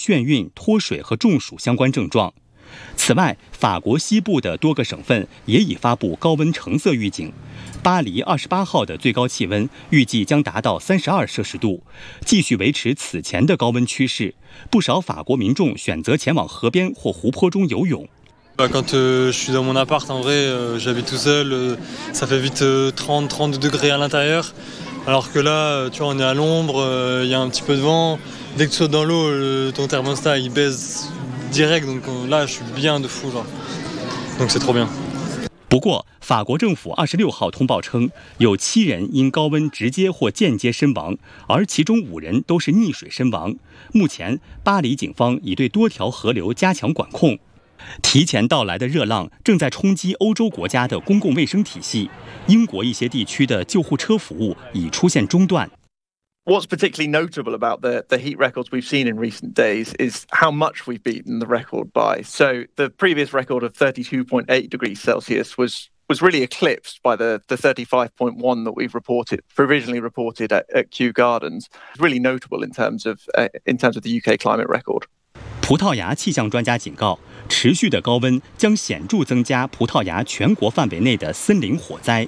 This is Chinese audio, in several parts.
眩晕、脱水和中暑相关症状。此外，法国西部的多个省份也已发布高温橙色预警。巴黎28号的最高气温预计将达到32摄氏度，继续维持此前的高温趋势。不少法国民众选择前往河边或湖泊中游泳。 Quand je suis dans mon appart, en vrai, j'habite tout seul, ça fait vite 30-32 degrés à l'intérieur. Alors que là, tu vois, on est à l'ombre, il y a un petit peu de vent. Dès que tu sautes dans l'eau, ton thermostat il baisse direct, donc là, je suis bien de fou, genre. Donc c'est trop bien. 不过，法国政府26号通报称，有7人因高温直接或间接身亡，而其中5人都是溺水身亡。目前，巴黎警方已对多条河流加强管控。提前到来的热浪正在冲击欧洲国家的公共卫生体系，英国一些地区的救护车服务已出现中断。 What's particularly notable about the heat records we've seen in recent days is how much we've beaten the record by. So the previous record of 32.8 degrees Celsius was really eclipsed by the 35.1 that we've provisionally reported at Kew Gardens. It's really notable in terms of the UK climate record. 葡萄牙气象专家警告，持续的高温将显著增加葡萄牙全国范围内的森林火灾。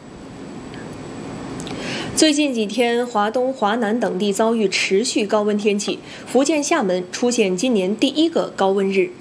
最近几天，华东、华南等地遭遇持续高温天气，福建厦门出现今年第1个高温日。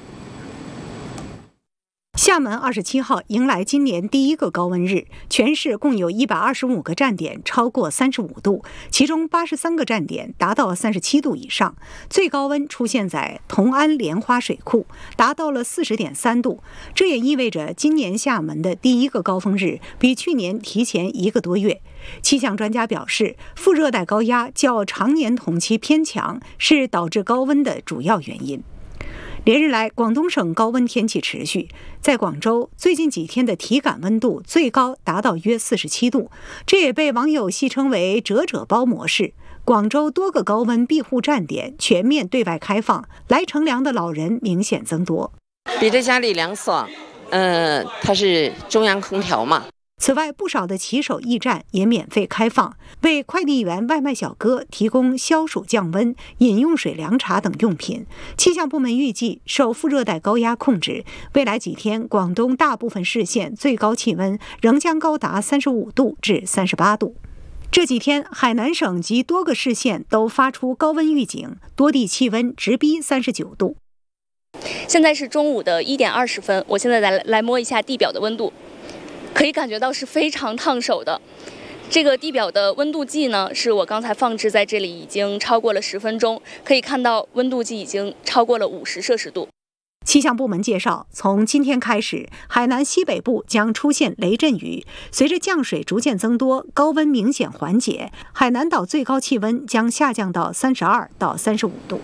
厦门27号迎来今年第1个高温日，全市共有125个站点超过35度，其中83个站点达到37度以上，最高温出现在同安莲花水库，达到了40.3度。这也意味着今年厦门的第1个高峰日比去年提前1个多月。气象专家表示，副热带高压较常年同期偏强，是导致高温的主要原因。连日来，广东省高温天气持续。在广州，最近几天的体感温度最高达到约47度，这也被网友戏称为"折折包模式"。广州多个高温庇护站点全面对外开放，来乘凉的老人明显增多。 比在家里凉爽，它是中央空调嘛。 此外，不少的骑手驿站也免费开放，为快递员、外卖小哥提供消暑降温、饮用水、凉茶等用品。气象部门预计，受副热带高压控制，未来几天广东大部分市县最高气温仍将高达35度至38度。这几天，海南省及多个市县都发出高温预警，多地气温直逼39度。 现在是中午的1点20分，我现在来摸一下地表的温度。可以感觉到是非常烫手的。这个地表的温度计呢，是我刚才放置在这里，已经超过了10分钟，可以看到温度计已经超过了50摄氏度。 气象部门介绍，从今天开始，海南西北部将出现雷阵雨，随着降水逐渐增多，高温明显缓解，海南岛最高气温将下降到32到35度。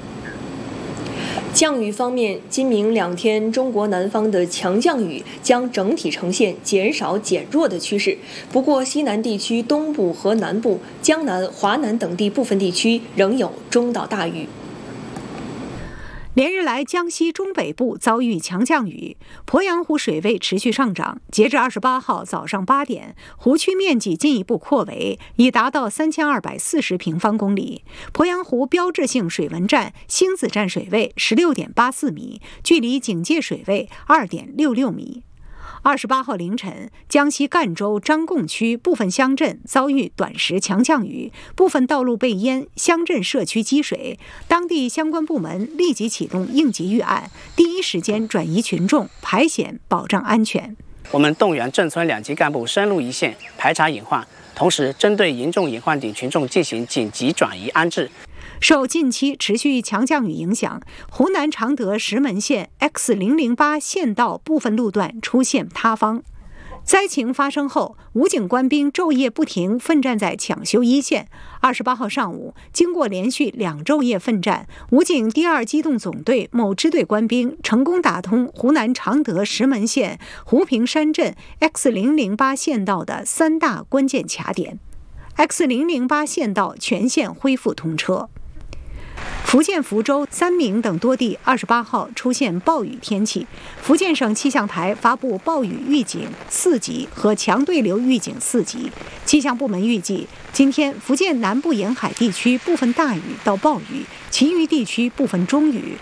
降雨方面，今明2天中国南方的强降雨将整体呈现减少减弱的趋势。不过，西南地区东部和南部、江南、华南等地部分地区仍有中到大雨。 连日来，江西中北部遭遇强降雨，鄱阳湖水位持续上涨。截至28号早上8点，湖区面积进一步扩围，已达到3240平方公里。鄱阳湖标志性水文站星子站水位16.84米，距离警戒水位2.66米。28号凌晨，江西赣州张贡区部分乡镇遭遇短时强降雨，部分道路被淹，乡镇社区积水。当地相关部门立即启动应急预案，第一时间转移群众，排险保障安全。 我们动员镇村2级干部深入一线，排查隐患，同时针对严重隐患等群众进行紧急转移安置。 受近期持续强降雨影响，湖南常德石门县 X008 县道部分路段出现塌方。灾情发生后，武警官兵昼夜不停奋战在抢修一线。28号上午，经过连续2昼夜奋战，武警第2机动总队某支队官兵成功打通湖南常德石门县湖平山镇 X008 县道的3大关键卡点， X008 县道全线恢复通车。福建福州、三明等多地28号出现暴雨天气，福建省气象台发布暴雨预警4级和强对流预警4级。气象部门预计，今天福建南部沿海地区部分大雨到暴雨，其余地区部分中雨，